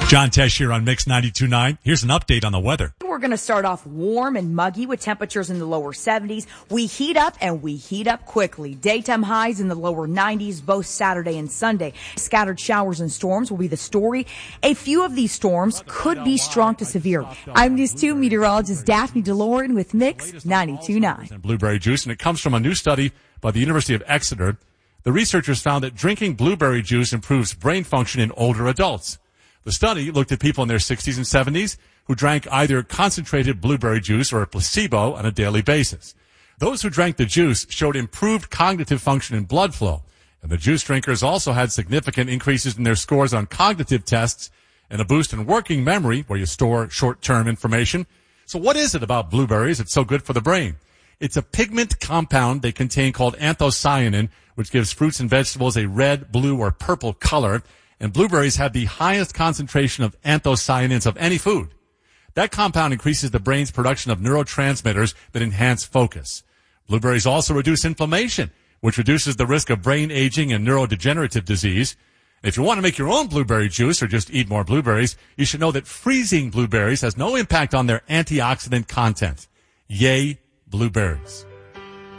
John Tesh here on Mix 92.9. Here's an update on the weather. We're going to start off warm and muggy with temperatures in the lower 70s. We heat up and we heat up quickly. Daytime highs in the lower 90s both Saturday and Sunday. Scattered showers and storms will be the story. A few of these storms could be strong to severe. I'm News 2 meteorologist Daphne DeLorean with Mix 92.9. Blueberry juice, and it comes from a new study by the University of Exeter. The researchers found that drinking blueberry juice improves brain function in older adults. The study looked at people in their 60s and 70s who drank either concentrated blueberry juice or a placebo on a daily basis. Those who drank the juice showed improved cognitive function and blood flow, and the juice drinkers also had significant increases in their scores on cognitive tests and a boost in working memory, where you store short-term information. So what is it about blueberries that's so good for the brain? It's a pigment compound they contain called anthocyanin, which gives fruits and vegetables a red, blue, or purple color. And blueberries have the highest concentration of anthocyanins of any food. That compound increases the brain's production of neurotransmitters that enhance focus. Blueberries also reduce inflammation, which reduces the risk of brain aging and neurodegenerative disease. If you want to make your own blueberry juice or just eat more blueberries, you should know that freezing blueberries has no impact on their antioxidant content. Yay, blueberries.